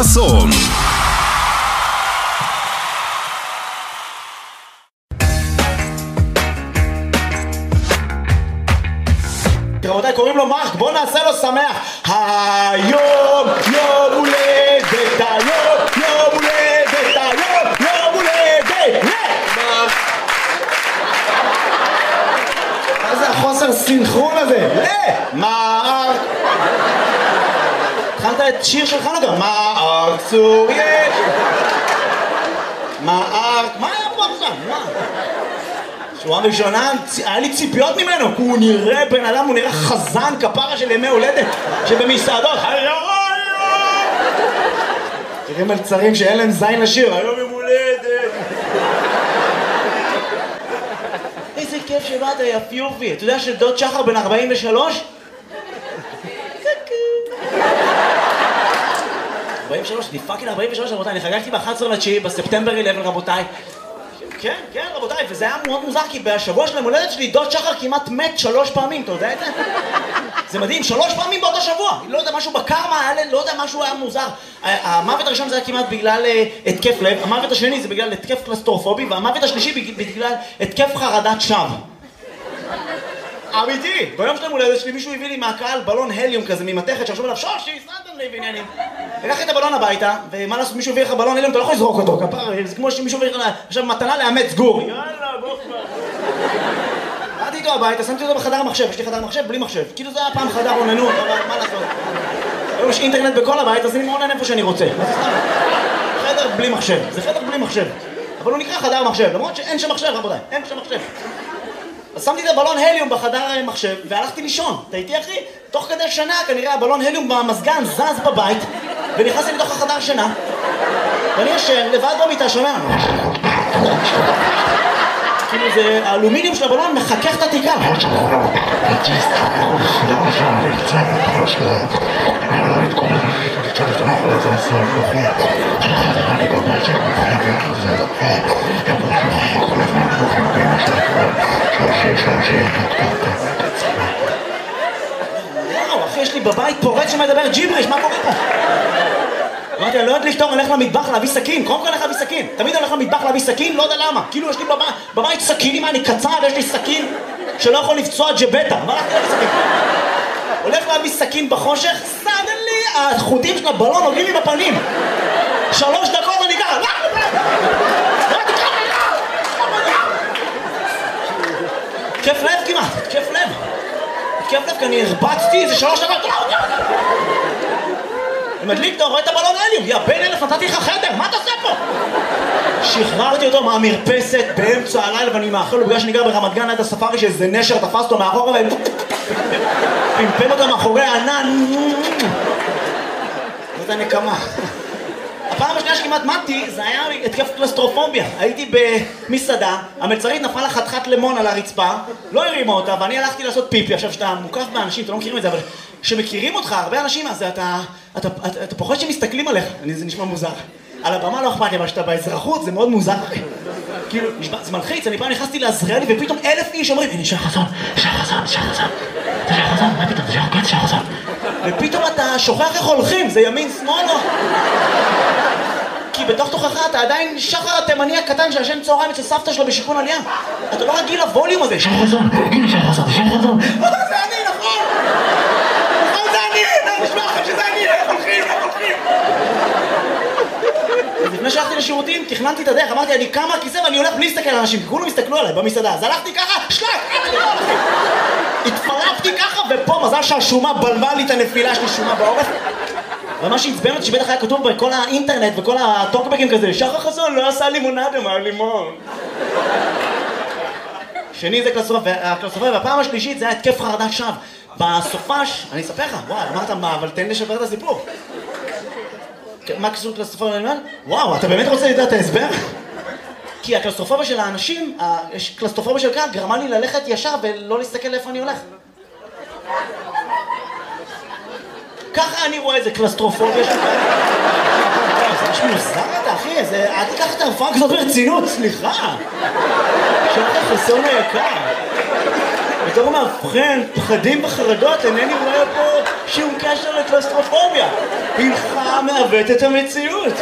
חסון. רבותיי, קוראים לו מרק, בוא נעשה לו שמח. היום יום הולדת, יום הולדת, יום הולדת. מה זה החוסר סינכרון הזה? מרק. התחלת את שיר שלך נגר, מרק צור יש. מרק, מה היה פה עכשיו? מה? שורה ראשונה, היה לי ציפיות ממנו, כי הוא נראה בן אדם, הוא נראה חזן כפרה של ימי הולדת שבמסעדות, תראה מלצרים שאין להם זין לשיר, היום יום הולדת. איזה כיף שבאת יפיופי, אתה יודע שדוד שחר בן 43? 43, אני פאקינג 43 רבותיי, אני חגגתי ב-11/9 בספטמבר 11 רבותיי. כן, כן רבותיי, וזה היה מאוד מוזר כי בשבוע של המולדת שלי דוד שחר כמעט מת 3 פעמים, אתה יודע את זה? זה מדהים, 3 פעמים באותו שבוע, לא יודע, משהו בקרמה, לא יודע, משהו היה מוזר. המוות הראשון זה היה כמעט בגלל התקף לב, המוות השני זה בגלל התקף קלסטרופובי, והמוות השלישי בגלל התקף חרדת שווא. אמיתי, ביום של המולדת שלי מישהו הביא לי מהקהל בלון הליום כזה ממתכת שחשוב עליו שושי, סנדן לי ועניינים. לקחתי את הבלון הביתה, ומה לעשות, מישהו הביא לך בלון הליום, אתה לא יכול לזרוק אותו, כפר, זה כמו שמישהו הביא לך עכשיו מתנה לאמץ גור. יאללה, בוא כבר. באתי איתו הביתה, שמתי אותו בחדר המחשב, יש לי חדר מחשב בלי מחשב. כאילו זה היה פעם חדר עוננות, אבל מה לעשות? היום יש אינטרנט בכל הבית, אז אני מעונן איפה שאני רוצה. מה זה סתם? חדר בלי מחשב, זה חדר בלי מחשב. אבל הוא נקרא חדר מחשב, למרות שאין שם מחשב, רבותיי, אין שם מחשב. אז שמתי את הבלון הליום בחדר מחשב והלכתי לישון. אתה איתי אחי? תוך כדי שנה כנראה הבלון הליום במזגן זז בבית ונכנסתי לתוך החדר שינה ואני ישן לבד במיטה שומע כאילו זה האלומיניום של הבלון מחכך את התיקה. וואו, אחי, יש לי בבית פורץ שמדבר ג'יבריש, מה קורה פה? אמרתי, אני לא יודעת לפתור, אני הולך למטבח להביא סכין, קודם כל הולך להביא סכין. תמיד הולך למטבח להביא סכין, לא יודע למה. כאילו יש לי בבית סכינים, אני קצר, יש לי סכין שלא יכול לפצוע ג'בטה. מה הלכתי להביא סכין? הולך להביא סכין בחושך, סדלי, החוטים של הבלון עולים לי בפנים. 3 דקות אני ככה, כיף לב כמעט, כיף לב. כיף לב, כי אני הרבצתי איזה 3 דקות. אני מדליק, אתה רואה את הבלון הליום, יא בן 1000, נתתי לך חדר, מה אתה עושה פה? שחררתי אותו מהמרפסת באמצע הלילה ואני מאחל לו בגלל שאני גר ברמת גן עד הספארי שאיזה נשר תפס אותו מאחורה ופמפם אותו מאחורי הענן. זה נקמה. הפעם השנייה שכמעט מתתי זה היה התקף קלסטרופוביה. הייתי במסעדה, המלצרית נפלה חתיכת לימון על הרצפה, לא הרימה אותה ואני הלכתי לעשות פיפי. עכשיו שאתה מוקף באנשים, אתה לא מכירים את זה, אבל כשמכירים אותך, הרבה אנשים, אז אתה פוחד שמסתכלים עליך, זה נשמע מוזר. על הבמה לא אכפת לי, אבל שאתה באזרחות זה מאוד מוזר. כאילו, זה מלחיץ, אני פעם נכנסתי לעזריאלי ופתאום 1000 איש אומרים, הנה שי חסון, שי חסון, שי חסון, זה שי חסון, מה פתאום, זה שי חסון. ופתאום אתה שוכח איך הולכים, זה ימין שמאל או? כי בתוך תוכך אתה עדיין שחר התימני הקטן שישן צהריים אצל סבתא שלו בשיכון עלייה. אתה לא רגיל לווליום הזה. שי חסון, הנה שי חסון, זה שי חסון. זה אני, נכון. נכון, זה אני, אני נשמע לכם שזה אני, איך הולכים, איך הולכים. אז לפני שהלכתי לשירותים, תכננתי את הדרך, אמרתי, אני קם מהכיסא ואני הולך בלי להסתכל על אנשים, כי כולם הסתכלו עליי במסעדה, אז הלכתי ככה, שלק, התפרפתי ככה, ופה מזל שהשומה בלבה לי את הנפילה שלי, שומה בעורף. ומה שהצבן אותי שבטח היה כתוב בכל האינטרנט וכל הטוקבקים כזה, שחר חסון לא עשה לימונדה מהלימון. שני זה הקלסטרופוביה, והפעם השלישית זה היה התקף חרדת שווא. בסופש, אני אספר לך, וואי, אמרת מה, אבל תן לשבר את הסיפור. מה קשור קלסטרופוביה ללימון? וואו, אתה באמת רוצה לדעת את ההסבר? כי הקלסטרופוביה של האנשים, הקלסטרופוביה של קהל, גרמה לי ללכת ישר ולא להסתכל לאיפה אני הולך. ככה אני רואה איזה קלסטרופוביה של קהל. זה משהו מוזר אתה, אחי, אל תיקח את הרפואה כזאת ברצינות, סליחה. שחר חסון היקר. בתור מאבחן, פחדים וחרדות, אינני רואה פה שום קשר לקלסטרופוביה. הלך מעוות את המציאות.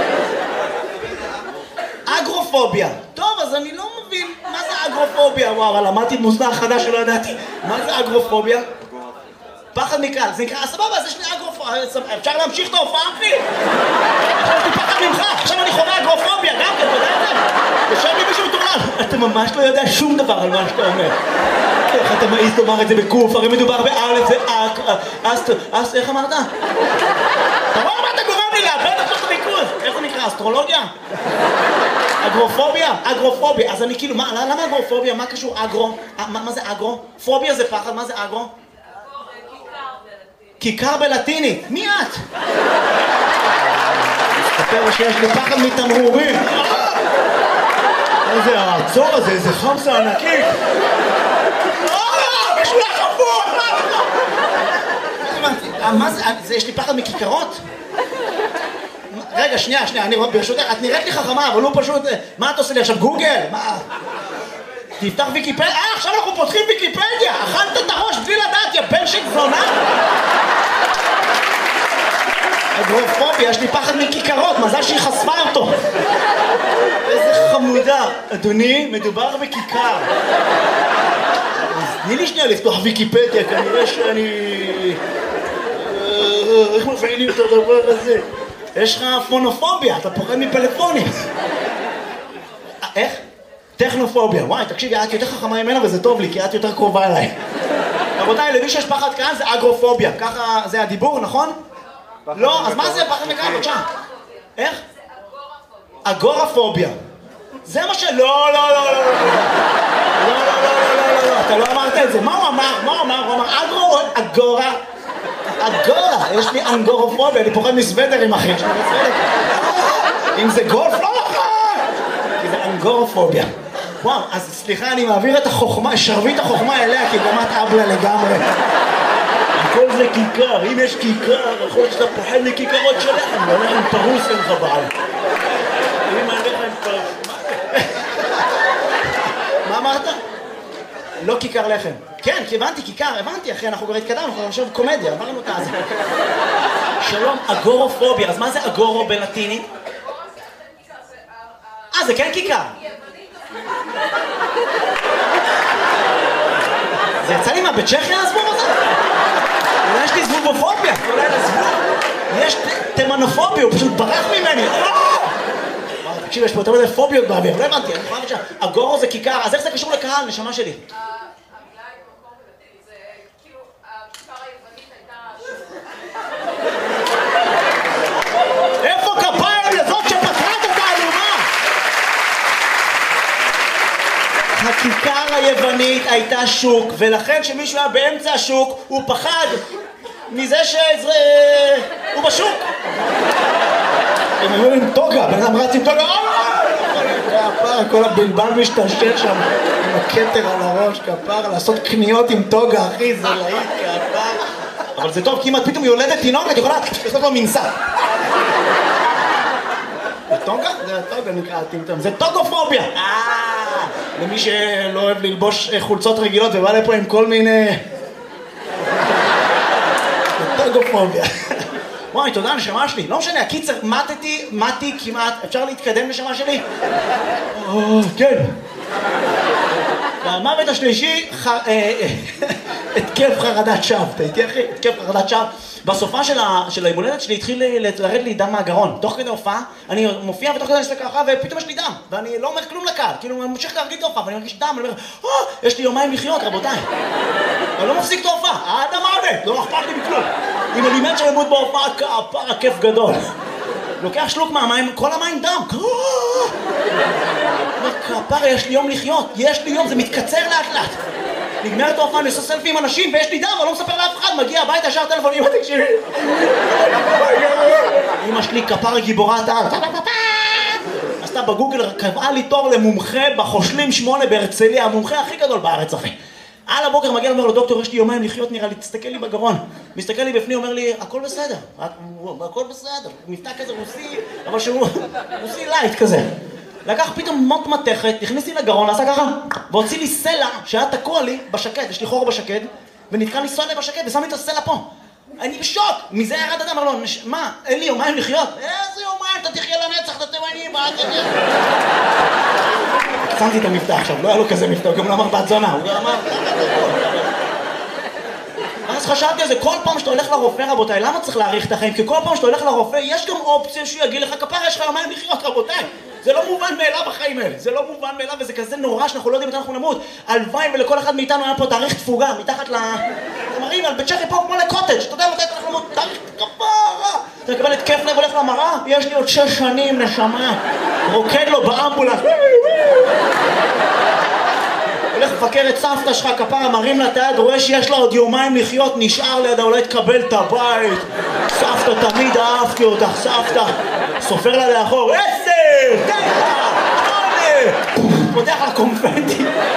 אגרופוביה. טוב, אז אני לא מבין מה זה אגרופוביה. וואו, אבל למדתי מושג חדש שלא ידעתי. מה זה אגרופוביה? פחד מקהל. זה נקרא, סבבה, אז יש לי אגרופוביה. אפשר להמשיך את ההופעה, אחי? עכשיו יש לי פחד ממך. עכשיו אני חווה אגרופוביה. גם כן, אתה יודע את זה? יושב לי מישהו מטורלל. אתה ממש לא יודע שום דבר על מה שאתה אומר. איך אתה מעיז לומר את זה בקוף? הרי מדובר באלף, זה אס, איך אמרת? אתה רואה מה אתה גורם לי לאבד את תוך הריכוז? איך זה נקרא? אסטרולוגיה? אגרופוביה? אגרופוביה. אז אני כאילו, למה אגרופוביה? מה קשור אגרו? מה זה אגרו? פוביה זה פחד, מה זה אגרו? כיכר בלטינית. מי את? מסתפר שיש לי פחד מתמרורים. איזה העצור הזה, איזה חמסה ענקית. משולח הפוך! מה זה? יש לי פחד מכיכרות? רגע, שנייה, אני ברשותך, את נראית לי חכמה, אבל הוא פשוט... מה אתה עושה לי עכשיו? גוגל? מה? תפתח ויקיפדיה? עכשיו אנחנו פותחים ויקיפדיה! אכלת את הראש בלי לדעת, יא בן של זונה! אגרופוביה, יש לי פחד מכיכרות, מזל שהיא חשפה אותו! איזה חמודה! אדוני, מדובר בכיכר. תני לי שנייה לפתוח ויקיפדיה, כנראה שאני... איך מפעילים את הדבר הזה? יש לך פונופוביה, אתה פוחד מפלאפונים. איך? טכנופוביה. וואי, תקשיבי, את יותר חכמה ממנה וזה טוב לי, כי את יותר קרובה אליי. רבותיי, למי שיש פחד קהל זה אגרופוביה. ככה זה הדיבור, נכון? לא, אז מה זה פחד מקהל? בבקשה. איך? אגורפוביה. זה מה לא, לא, לא, לא, לא. אתה לא אמרת את זה. מה הוא אמר? הוא אמר אגרו או אגורה? אגורה. יש לי אנגורופוביה, אני פוחד מסוודרים, אחי. אם זה גולף, לא נכון! כי זה אנגורופוביה. וואו, אז סליחה, אני מעביר את החוכמה, שרביט החוכמה אליה, כי גם את אבלה לגמרי. הכל זה כיכר, אם יש כיכר, יכול להיות שאתה פוחד מכיכרות שלכם, והולך עם פרוס אין לך בעל. אם אני הולך עם פרוס... מה אמרת? לא כיכר לחם. כן, כי הבנתי, כיכר, הבנתי, אחי, אנחנו כבר התקדמנו, אנחנו עכשיו קומדיה, אמרנו אותה אז. שלום, אגורופוביה, אז מה זה אגורו בלטינית? זה כן כיכר. זה יצא לי מה, בצ'כיה הזבוב הזה? אולי יש לי זבובופוביה, אולי לזבוב. יש תימנופוביה, הוא פשוט ברח ממני. תקשיב, יש פה יותר מדי פוביות באוויר, לא הבנתי, אני חושב שהגורו זה כיכר, אז איך זה קשור לקהל, נשמה שלי? המילה היא במקום בלטין, זה כאילו, הכיכר היוונית הייתה... איפה כפיים לזאת שפתרה את התעלומה? הכיכר היוונית הייתה שוק, ולכן שמישהו היה באמצע השוק, הוא פחד מזה שהוא בשוק. הם היו עם טוגה, בן אדם רץ עם טוגה, כפרה, כל הבלבל משתלשל שם עם הכתר על הראש, כפרה, לעשות קניות עם טוגה, אחי, זה להיט, כפרה. אבל זה טוב, כי אם את פתאום יולדת תינוק, את יכולה לעשות לו מנסה. זה טוגה? זה טוגה נקרא, זה טוגופוביה. למי שלא אוהב ללבוש חולצות רגילות ובא לפה עם כל מיני... זה טוגופוביה. וואי, תודה, נשמה שלי. לא משנה, הקיצר, מתי כמעט. אפשר להתקדם, נשמה שלי? כן. והמוות השלישי, התקף חרדת שווא. אתה איתי, אחי? התקף חרדת שווא. בסופה של הימולדת שלי התחיל לרד לי דם מהגרון. תוך כדי הופעה, אני מופיע ותוך כדי אני מסתכל ככה, ופתאום יש לי דם. ואני לא אומר כלום לקהל. כאילו, אני ממשיך להרגיש את ההופעה, ואני מרגיש דם, אני אומר, יש לי יומיים לחיות, רבותיי. אני לא מפסיק את ההופעה, עד המוות, לא אכפת לי מכלום. אם אני מת שלמות בהופעה, כפרה, כיף גדול. לוקח שלוק מהמים, כל המים דם. כפרה, יש לי יום לחיות, יש לי יום, זה מתקצר לאט לאט. נגמרת ההופעה, אני עושה סלפי עם אנשים, ויש לי דם, אבל לא מספר לאף אחד, מגיע הביתה, ישר טלפון, אמא תקשיבי. אמא שלי כפרה גיבורת על. עשתה בגוגל, קבעה לי תור למומחה בחושלים 8 בהרצליה, המומחה הכי גדול בארץ, אחי. על הבוקר מגיע, אומר לו, דוקטור, יש לי יומיים לחיות, נראה לי, תסתכל לי בגרון. מסתכל לי בפנים, אומר לי, הכל בסדר, הכל בסדר. מבטא כזה רוסי, אבל שהוא רוסי לייט כזה. לקח פתאום מוט מתכת, הכניס לי לגרון, עשה ככה, והוציא לי סלע שהיה תקוע לי בשקד, יש לי חור בשקד, ונתקע לי סלע בשקד, ושם לי את הסלע פה. אני בשוק! מזה ירד אדם, אמר לו, מה? אין לי יומיים לחיות? איזה יומיים? אתה תחיה לנצח, אתה תימני, מה אתה תחיה? שמתי את המבטא עכשיו, לא היה לו כזה מבטא, הוא גם לא אמר בת זונה, הוא גם אמר... אז חשבתי על זה, כל פעם שאתה הולך לרופא, רבותיי, למה צריך להאריך את החיים? כי כל פעם שאתה הולך לרופא, יש גם אופציה שהוא יגיד לך, כפרה, יש לך יומיים לחיות, רבותיי. זה לא מובן מאליו החיים האלה, זה לא מובן מאליו, וזה כזה נורא שאנחנו לא יודעים מתי אנחנו נמות. הלוואי ולכל אחד מאיתנו היה פה תאריך תפוגה, מתחת ל... אתם מראים על בית צ'כי פה כמו לקוטג', אתה יודע מתי אנחנו נמות, תאריך כפרה. אתה מקבל התקף לב, הולך למראה, יש לי עוד 6 שנים, נשמה. רוקד לו באמבולנס. הולך לבקר את סבתא שלך, כפרה, מרים לה את היד, רואה שיש לה עוד יומיים לחיות, נשאר לידה, אולי תקבל את הבית. סבתא, תמיד אהבתי אותך, סבתא. סופר לה לאחור, 10, 9, 8, פותח לה קונפטי.